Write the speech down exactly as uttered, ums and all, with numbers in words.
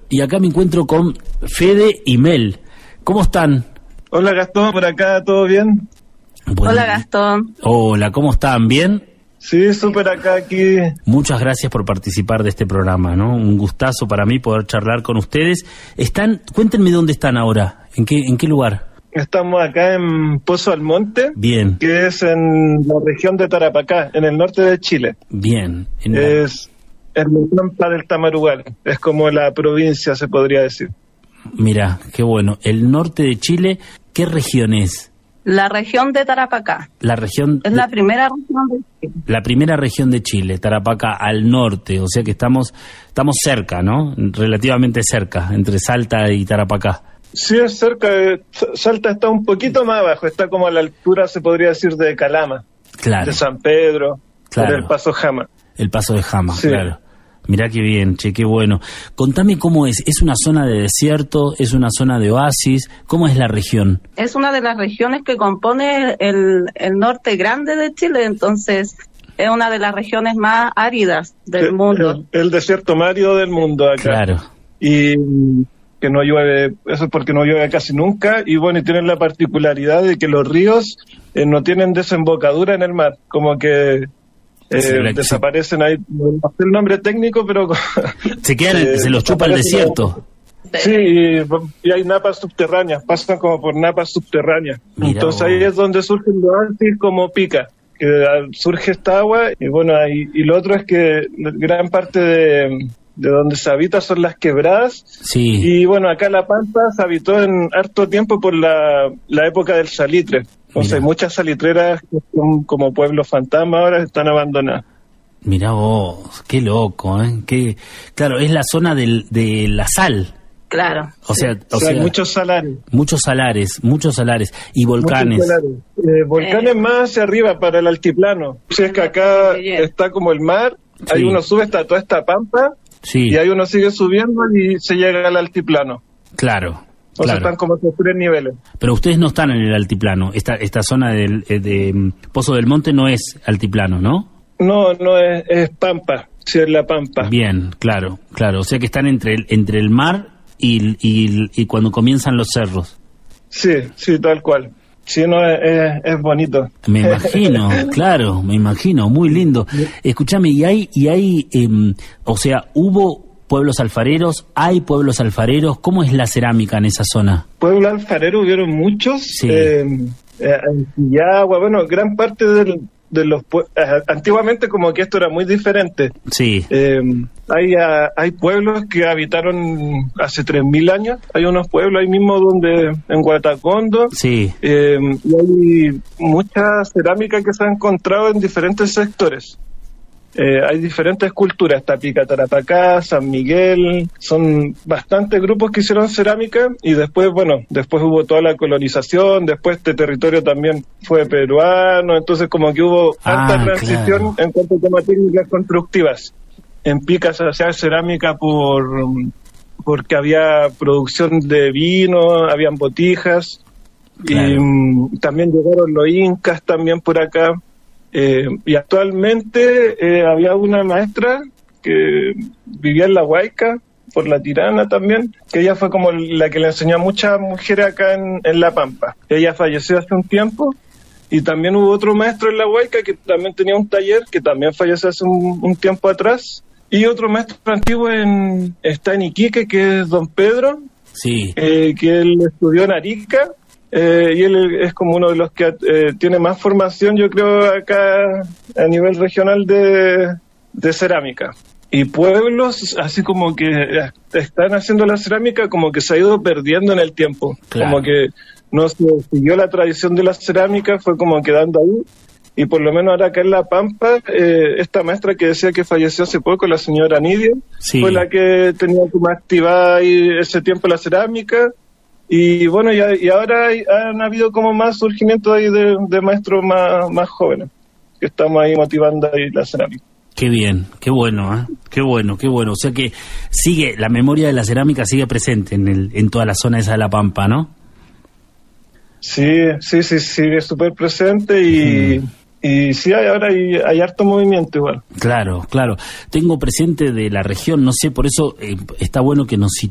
y acá me encuentro con Fede y Mel. ¿Cómo están? Hola Gastón, por acá, ¿todo bien? Bueno, hola Gastón. Hola, ¿cómo están? ¿Bien? Sí, súper acá, aquí. Muchas gracias por participar de este programa, ¿no? Un gustazo para mí poder charlar con ustedes. Están, cuéntenme dónde están ahora, ¿en qué, en qué lugar? Estamos acá en Pozo Almonte. Bien. Que es en la región de Tarapacá, en el norte de Chile. Bien. En la... Es en la pampa del Tamarugal, es como la provincia, se podría decir. Mira, qué bueno. El norte de Chile, ¿qué región es? La región de Tarapacá. La región es de, la primera región de Chile. La primera región de Chile, Tarapacá, al norte, o sea que estamos estamos cerca, ¿no? Relativamente cerca, entre Salta y Tarapacá. Sí, es cerca. Salta está un poquito más abajo, está como a la altura, se podría decir, de Calama. Claro. De San Pedro, claro. Por el Paso Jama. El Paso de Jama, sí. Claro. Mirá qué bien, che, qué bueno. Contame cómo es. ¿Es una zona de desierto? ¿Es una zona de oasis? ¿Cómo es la región? Es una de las regiones que compone el, el norte grande de Chile, entonces es una de las regiones más áridas del el, mundo. El, el desierto más árido del mundo acá. Claro. Y que no llueve, eso es porque no llueve casi nunca, y bueno, y tienen la particularidad de que los ríos eh, no tienen desembocadura en el mar, como que... Eh, se desaparecen ahí, no sé el nombre técnico, pero... Se quedan, eh, se los chupa el desierto. Sí, y, y hay napas subterráneas, pasan como por napas subterráneas. Mirá, entonces ahí es donde surgen los oasis como Pica, que surge esta agua, y bueno, ahí, y lo otro es que gran parte de, de donde se habita son las quebradas, sí. Y bueno, acá La Pampa se habitó en harto tiempo por la, la época del salitre. Entonces hay muchas salitreras que son como pueblos fantasma, ahora están abandonadas. Mirá vos, qué loco, ¿eh? Qué... Claro, es la zona del, de la sal. Claro. O sea, o o sea, sea hay muchos salares. Muchos salares, muchos salares. Y volcanes. Eh, volcanes eh. más hacia arriba, para el altiplano. Si es que acá está como el mar, sí. Ahí uno sube hasta toda esta pampa, sí. Y ahí uno sigue subiendo y se llega al altiplano. Claro. O claro. sea, están como esos tres niveles. Pero ustedes no están en el altiplano. Esta esta zona del, de, de Pozo del Monte no es altiplano, ¿no? No, no es, es pampa. Sí, es la pampa. Bien, claro, claro. O sea que están entre el, entre el mar y, y, y cuando comienzan los cerros. Sí, sí, tal cual. Sí, no, es, es, es bonito. Me imagino, claro, me imagino. Muy lindo. Escúchame, y hay, y hay eh, o sea, hubo... pueblos alfareros, ¿hay pueblos alfareros? ¿Cómo es la cerámica en esa zona? Pueblos alfareros hubieron muchos, sí. eh, eh, en Quillagua, bueno, gran parte del, de los eh, antiguamente como que esto era muy diferente. Sí. Eh, hay, a, hay pueblos que habitaron hace tres mil años, hay unos pueblos ahí mismo donde, en Guatacondo, sí. eh, y hay mucha cerámica que se ha encontrado en diferentes sectores. Eh, hay diferentes culturas, Tapica, Tarapacá, San Miguel, son bastantes grupos que hicieron cerámica y después, bueno, después hubo toda la colonización, después este territorio también fue peruano, entonces como que hubo ah, alta transición, claro. En cuanto a temas técnicas constructivas. En Pica se hacía cerámica por porque había producción de vino, habían botijas, claro. Y um, también llegaron los incas también por acá. Eh, y actualmente eh, había una maestra que vivía en La Huayca, por La Tirana también, que ella fue como la que le enseñó a muchas mujeres acá en, en La Pampa. Ella falleció hace un tiempo, y también hubo otro maestro en La Huayca que también tenía un taller, que también falleció hace un, un tiempo atrás, y otro maestro antiguo en, está en Iquique, que es don Pedro, sí. eh, que él estudió en Arica. Eh, y él es como uno de los que eh, tiene más formación, yo creo, acá a nivel regional de, de cerámica. Y pueblos, así como que están haciendo la cerámica, como que se ha ido perdiendo en el tiempo. Claro. Como que no se siguió la tradición de la cerámica, fue como quedando ahí. Y por lo menos ahora acá en La Pampa, eh, esta maestra que decía que falleció hace poco, la señora Nidia, sí. Fue la que tenía como activada ahí ese tiempo la cerámica. Y bueno, y, y ahora hay, han habido como más surgimiento ahí de, de maestros más, más jóvenes, que estamos ahí motivando ahí la cerámica. Qué bien, qué bueno, ¿eh? Qué bueno, qué bueno. O sea que sigue, la memoria de la cerámica sigue presente en el, en toda la zona esa de La Pampa, ¿no? Sí, sí, sí, sigue súper presente y... Mm. Y sí, hay, ahora hay, hay harto movimiento igual. Claro, claro. Tengo presente de la región, no sé, por eso eh, está bueno que nos